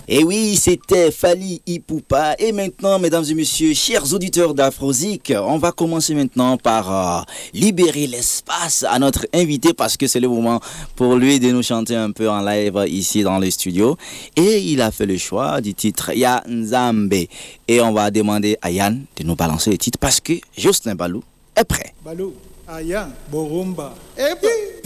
Et oui, c'était Fally Ipupa. Et maintenant, mesdames et messieurs, chers auditeurs d'Afrozik, on va commencer maintenant par libérer l'espace à notre invité parce que c'est le moment pour lui de nous chanter un peu en live ici dans le studio. Et il a fait le choix du titre Ya Nzambe. Et on va demander à Yann de nous balancer le titre parce que Jocelyn Balou est prêt. Balou, Aya, Borumba. Et puis